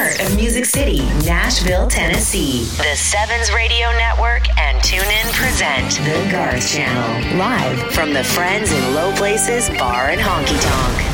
heart of Music City, Nashville, Tennessee. The Sevens Radio Network and TuneIn present The Garth Channel, live from the Friends in Low Places Bar and Honky Tonk.